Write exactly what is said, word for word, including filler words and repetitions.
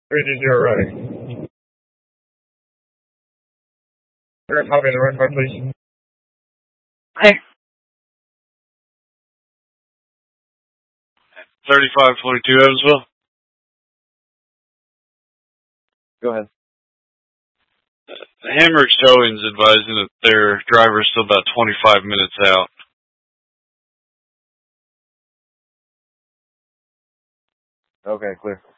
Ready zero running. We're gonna pop in the run car, please. Hey. thirty-five twenty-two Evansville. Go ahead. Hamrick Towing's advising that their driver is still about twenty-five minutes out. Okay, clear.